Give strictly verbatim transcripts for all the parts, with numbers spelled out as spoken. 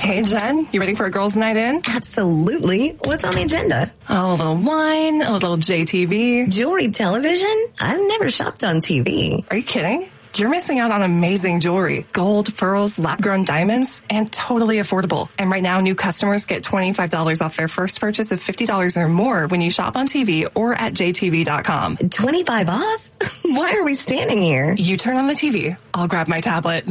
Hey, Jen, you ready for a girls' night in? Absolutely. What's on the agenda? Oh, a little wine, a little J T V. Jewelry television? I've never shopped on T V. Are you kidding? You're missing out on amazing jewelry, gold, pearls, lab-grown diamonds, and totally affordable. And right now, new customers get twenty-five dollars off their first purchase of fifty dollars or more when you shop on T V or at J T V dot com. twenty-five off? Why are we standing here? You turn on the T V. I'll grab my tablet.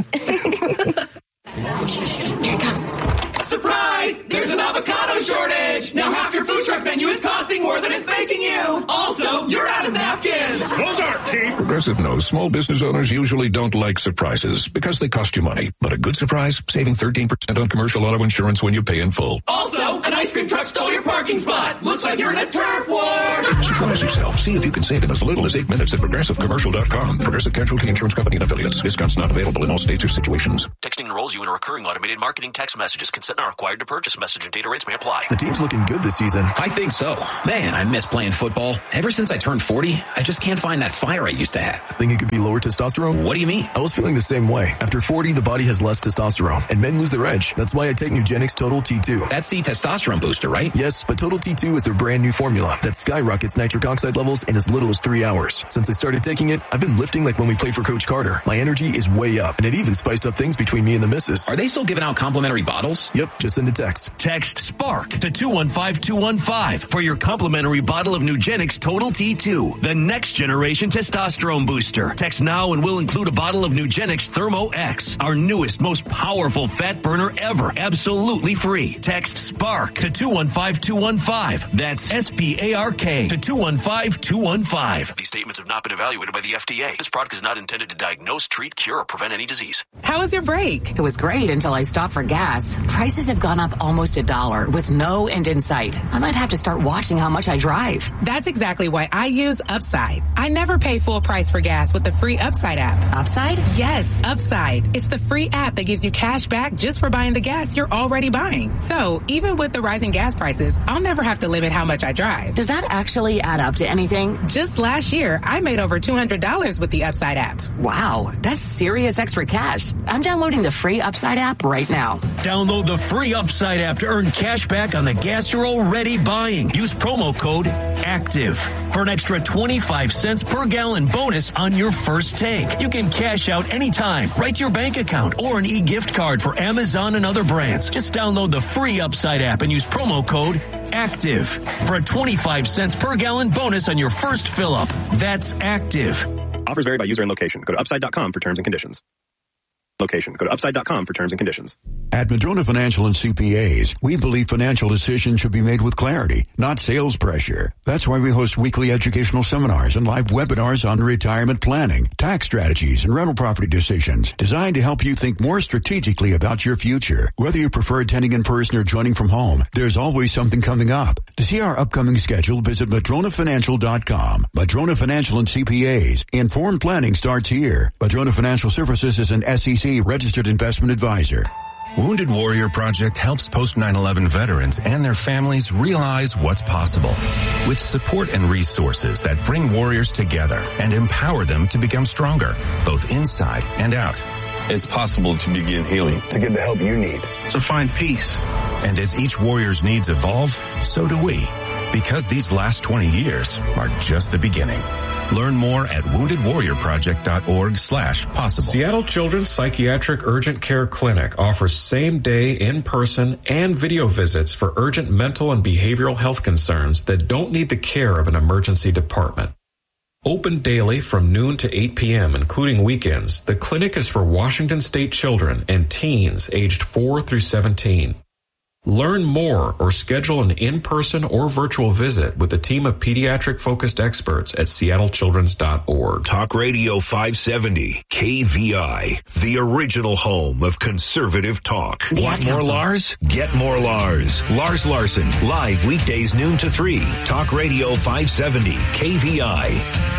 Here it comes. Surprise! There's an avocado shortage! Now half your food truck menu is costing more than it's making you! Also, you're out of napkins! Those aren't cheap! Progressive knows small business owners usually don't like surprises because they cost you money. But a good surprise, saving thirteen percent on commercial auto insurance when you pay in full. Also, an ice cream truck stole your parking spot! Looks like you're in a turf war! Surprise yourself. See if you can save in as little as eight minutes at progressive commercial dot com. Progressive Casualty Insurance Company and affiliates. Discounts not available in all states or situations. Texting enrolls you in a recurring automated marketing text messages. Consent not required to purchase. Message and data rates may apply. The team's looking good this season. I think so. Man, I miss playing football. Ever since I turned forty, I just can't find that fire I used to have. Think it could be lower testosterone? What do you mean? I was feeling the same way. After forty, the body has less testosterone, and men lose their edge. That's why I take Nugenix Total T two. That's the testosterone booster, right? Yes, but Total T two is their brand new formula that skyrockets nitric oxide levels in as little as three hours. Since I started taking it, I've been lifting like when we played for Coach Carter. My energy is way up, and it even spiced up things between me and the missus. Are they still giving out complimentary bottles? Yep, just send a text. Text SPARK to two one five two one five for your complimentary bottle of Nugenix Total T two, the next generation testosterone booster. Text now and we'll include a bottle of Nugenix Thermo X, our newest, most powerful fat burner ever, absolutely free. Text SPARK to two one five two one five. That's S P A R K to two one five two one five. These statements have not been evaluated by the F D A. This product is not intended to diagnose, treat, cure, or prevent any disease. How was your break? It was great until I stopped for gas. Prices have gone up almost a dollar with no end in sight. I might have to start watching how much I drive. That's exactly why I use Upside. I never pay full price for gas with the free Upside app. Upside? Yes, Upside. It's the free app that gives you cash back just for buying the gas you're already buying. So even with the rising gas prices, I'll never have to limit how much I drive. Does that actually add up to anything? Just last year, I made over two hundred dollars with the Upside app. Wow, that's serious extra cash. I'm downloading the free Upside app right now. Download the free Upside app to earn cash back on the gas you're already buying. Use promo code ACTIVE for an extra twenty-five cents per gallon bonus on your first tank. You can cash out anytime, right to your bank account, or an e-gift card for Amazon and other brands. Just download the free Upside app and use promo code ACTIVE for a twenty-five cents per gallon bonus on your first fill-up. That's ACTIVE. Offers vary by user and location. Go to upside dot com for terms and conditions. Location. Go to upside dot com for terms and conditions. At Madrona Financial and C P As, we believe financial decisions should be made with clarity, not sales pressure. That's why we host weekly educational seminars and live webinars on retirement planning, tax strategies, and rental property decisions designed to help you think more strategically about your future. Whether you prefer attending in person or joining from home, there's always something coming up. To see our upcoming schedule, visit madrona financial dot com. Madrona Financial and C P As. Informed planning starts here. Madrona Financial Services is an S E C registered investment advisor. Wounded Warrior Project helps post nine eleven veterans and their families realize what's possible with support and resources that bring warriors together and empower them to become stronger, both inside and out. It's possible to begin healing, to get the help you need, to find peace. And as each warrior's needs evolve, so do we. Because these last twenty years are just the beginning. Learn more at wounded warrior project dot org slash possible. Seattle Children's Psychiatric Urgent Care Clinic offers same-day, in-person, and video visits for urgent mental and behavioral health concerns that don't need the care of an emergency department. Open daily from noon to eight p.m., including weekends, the clinic is for Washington State children and teens aged four through seventeen. Learn more or schedule an in-person or virtual visit with a team of pediatric-focused experts at seattle children's dot org. Talk Radio five seventy, K V I, the original home of conservative talk. The Want Ad more Council. Lars? Get more Lars. Lars Larson, live weekdays noon to three. Talk Radio five seventy, K V I.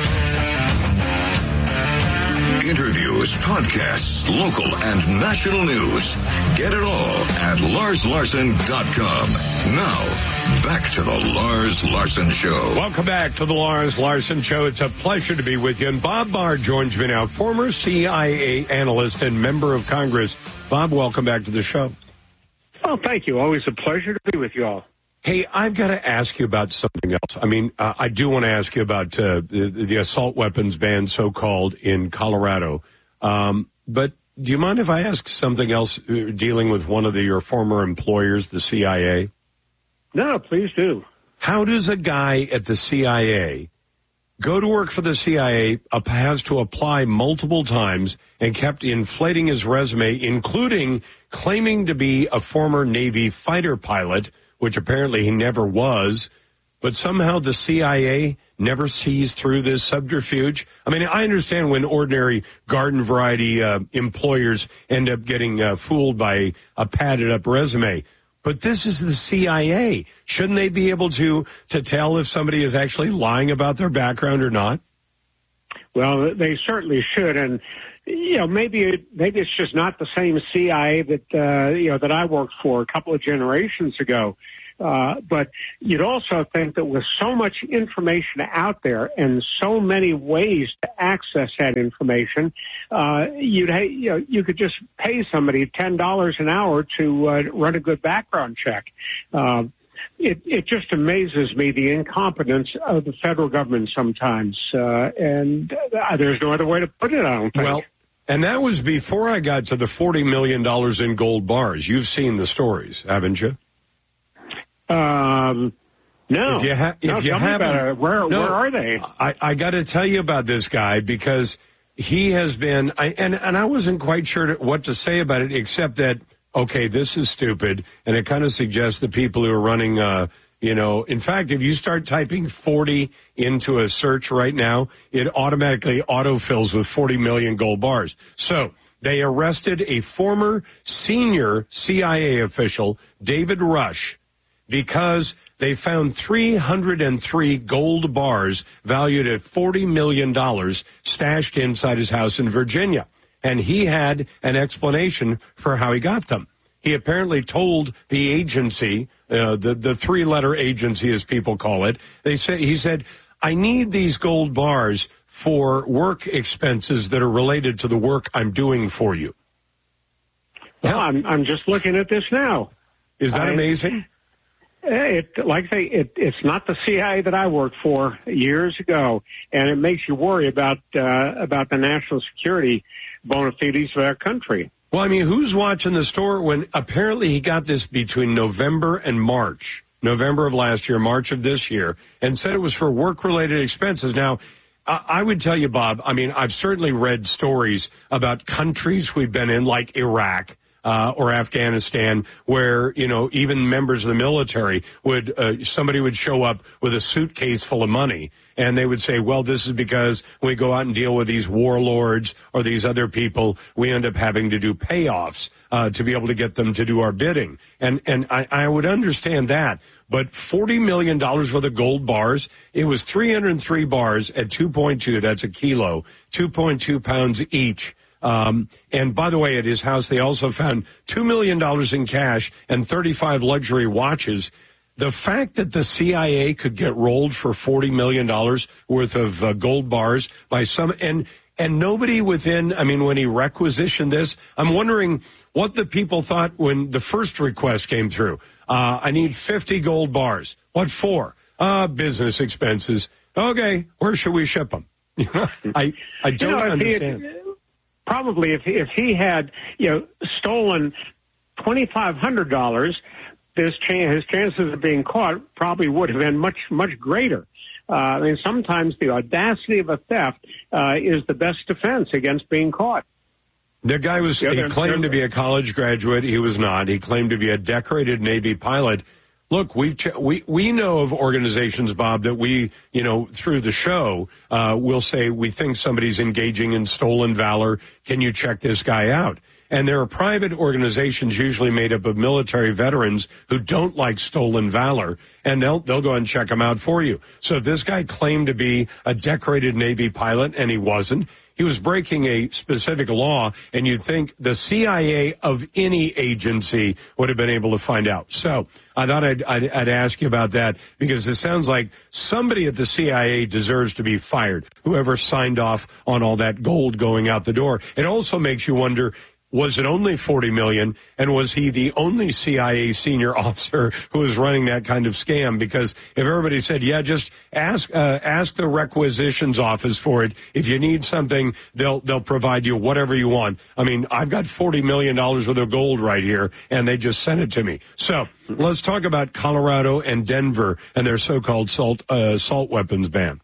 Interviews, podcasts, local and national news. Get it all at lars larson dot com. Now, back to the Lars Larson Show. Welcome back to the Lars Larson Show. It's a pleasure to be with you. And Bob Barr joins me now, former C I A analyst and member of Congress. Bob, welcome back to the show. Oh, thank you. Always a pleasure to be with you all. Hey, I've got to ask you about something else. I mean, uh, I do want to ask you about uh, the, the assault weapons ban, so-called, in Colorado. Um, but do you mind if I ask something else uh, dealing with one of the, your former employers, the C I A? No, please do. How does a guy at the C I A go to work for the C I A, uh, has to apply multiple times, and kept inflating his resume, including claiming to be a former Navy fighter pilot, which apparently he never was, but somehow the C I A never sees through this subterfuge? I mean, I understand when ordinary garden variety uh, employers end up getting uh, fooled by a padded up resume. But this is the C I A. Shouldn't they be able to to tell if somebody is actually lying about their background or not? Well, they certainly should, and you know, maybe it, maybe it's just not the same C I A that uh, you know that I worked for a couple of generations ago. Uh, but you'd also think that with so much information out there and so many ways to access that information, uh, you'd ha- you know you could just pay somebody ten dollars an hour to uh, run a good background check. Uh, It, it just amazes me, the incompetence of the federal government sometimes, uh, and uh, there's no other way to put it, I don't think. Well, and that was before I got to the forty million dollars in gold bars. You've seen the stories, haven't you? Um, no. If you, ha- if no, you tell me haven't, about it. Where, no, where are they? I, I got to tell you about this guy because he has been, I, and, and I wasn't quite sure what to say about it, except that, okay, this is stupid, and it kind of suggests the people who are running, uh, you know, in fact, if you start typing forty into a search right now, it automatically autofills with forty million gold bars. So they arrested a former senior C I A official, David Rush, because they found three hundred three gold bars valued at forty million dollars stashed inside his house in Virginia. And he had an explanation for how he got them. He apparently told the agency, uh, the, the three-letter agency as people call it, they say, he said, I need these gold bars for work expenses that are related to the work I'm doing for you. Well, I'm, I'm just looking at this now. Is that I, amazing? It, like I say, it, it's not the C I A that I worked for years ago, and it makes you worry about uh, about the national security bona fides of our country. Well, I mean, who's watching the store when apparently he got this between November and March, November of last year, March of this year, and said it was for work-related expenses. Now, I would tell you, Bob, I mean, I've certainly read stories about countries we've been in, like Iraq, Uh, or Afghanistan, where, you know, even members of the military would, uh, somebody would show up with a suitcase full of money, and they would say, well, this is because when we go out and deal with these warlords or these other people, we end up having to do payoffs uh, to be able to get them to do our bidding. And and I, I would understand that. But forty million dollars worth of gold bars, it was three hundred three bars at two point two, that's a kilo, two point two pounds each. Um, and by the way, at his house, they also found two million dollars in cash and thirty-five luxury watches. The fact that the C I A could get rolled for forty million dollars worth of uh, gold bars by some, and, and nobody within, I mean, when he requisitioned this, I'm wondering what the people thought when the first request came through. Uh, I need fifty gold bars. What for? Uh, business expenses. Okay, where should we ship them? I, I don't you know, understand. He, probably if, if he had, you know, stolen twenty-five hundred dollars, his, ch- his chances of being caught probably would have been much, much greater. Uh, I mean, sometimes the audacity of a theft uh, is the best defense against being caught. The guy was, Yeah, he they're- claimed to they're- be a college graduate. He was not. He claimed to be a decorated Navy pilot. Look, we've ch- we we know of organizations, Bob, that we, you know, through the show, uh, will say we think somebody's engaging in stolen valor. Can you check this guy out? And there are private organizations usually made up of military veterans who don't like stolen valor, and they'll they'll go and check him out for you. So this guy claimed to be a decorated Navy pilot, and he wasn't. He was breaking a specific law, and you'd think the C I A of any agency would have been able to find out. So I thought I'd, I'd, I'd ask you about that, because it sounds like somebody at the C I A deserves to be fired, whoever signed off on all that gold going out the door. It also makes you wonder, Was it only forty million dollars? And was he the only C I A senior officer who was running that kind of scam? Because if everybody said, yeah, just ask uh, ask the requisitions office for it. If you need something, they'll they'll provide you whatever you want. I mean, I've got forty million dollars worth of gold right here, and they just sent it to me. So let's talk about Colorado and Denver and their so-called salt, uh, assault weapons ban.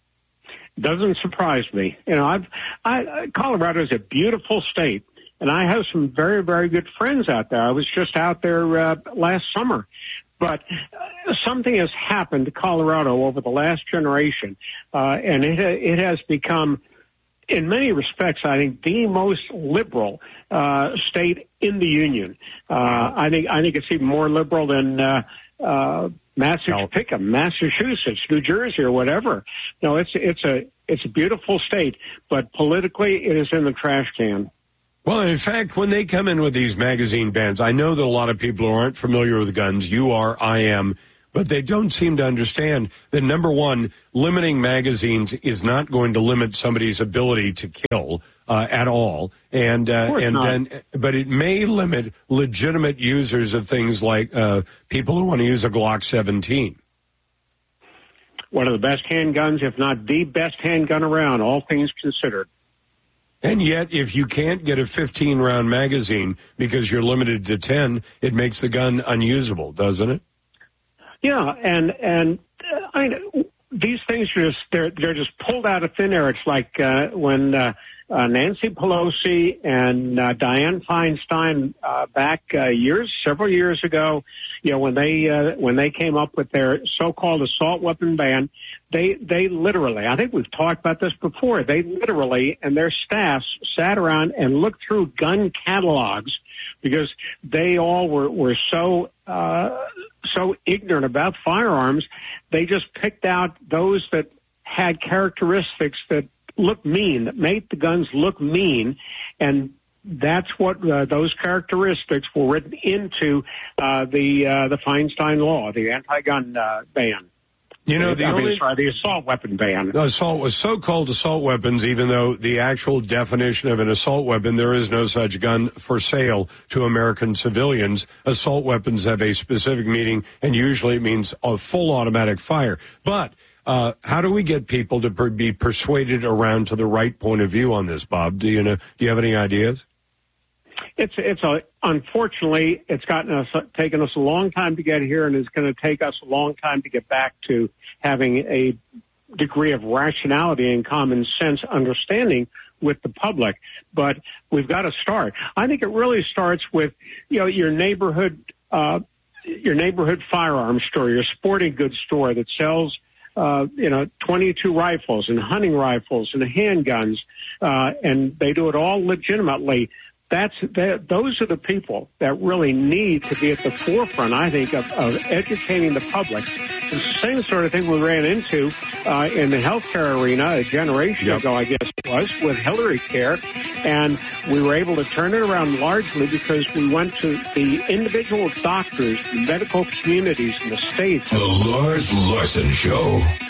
Doesn't surprise me. You know, I've I, Colorado is a beautiful state. And I have some very, very good friends out there. I was just out there uh, last summer. But uh, something has happened to Colorado over the last generation, uh, and it, it has become, in many respects, I think, the most liberal uh, state in the union. Uh, I think I think it's even more liberal than uh, uh, Massachusetts, pick 'em, Massachusetts, New Jersey, or whatever. No, it's it's a it's a beautiful state, but politically, it is in the trash can. Well, in fact, when they come in with these magazine bans, I know that a lot of people who aren't familiar with guns, you are, I am, but they don't seem to understand that, number one, limiting magazines is not going to limit somebody's ability to kill uh, at all. And uh, and not. then, but it may limit legitimate users of things like uh, people who want to use a Glock seventeen. One of the best handguns, if not the best handgun around, all things considered. And yet, if you can't get a fifteen-round magazine because you're limited to ten, it makes the gun unusable, doesn't it? Yeah, and and uh, I these things are just they're they're just pulled out of thin air. It's like uh, when uh, uh, Nancy Pelosi and uh, Dianne Feinstein uh, back uh, years, several years ago, you know, when they uh, when they came up with their so-called assault weapon ban. They they literally, I think we've talked about this before, they literally and their staffs sat around and looked through gun catalogs because they all were, were so uh, so ignorant about firearms. They just picked out those that had characteristics that looked mean, that made the guns look mean, and that's what uh, those characteristics were written into uh, the uh, the Feinstein law, the anti-gun uh, ban. You know, the I mean, only sorry, the assault weapon ban. Assault was so-called assault weapons, even though the actual definition of an assault weapon, there is no such gun for sale to American civilians. Assault weapons have a specific meaning, and usually it means a full automatic fire. But uh, how do we get people to per- be persuaded around to the right point of view on this, Bob? Do you know? Do you have any ideas? It's it's a unfortunately it's gotten us taken us a long time to get here, and it's going to take us a long time to get back to having a degree of rationality and common sense understanding with the public. But we've got to start. I think it really starts with you know your neighborhood uh, your neighborhood firearms store, your sporting goods store that sells uh, you know twenty-two rifles and hunting rifles and handguns, uh, and they do it all legitimately. That's that, those are the people that really need to be at the forefront, I think, of, of educating the public. It's the same sort of thing we ran into uh, in the healthcare arena a generation yep. ago, I guess it was, with Hillary Care, and we were able to turn it around largely because we went to the individual doctors, the medical communities in the states. The Lars Larson Show.